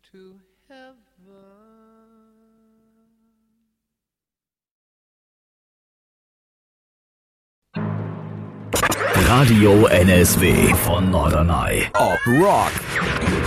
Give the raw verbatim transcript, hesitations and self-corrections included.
to heaven. Radio N S W von Norderney. Ob Rock,